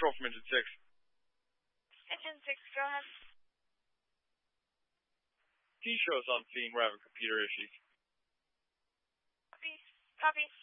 control from Engine 6. Engine 6, go ahead. T-show's on scene. We're having computer issues. Copy. Copy.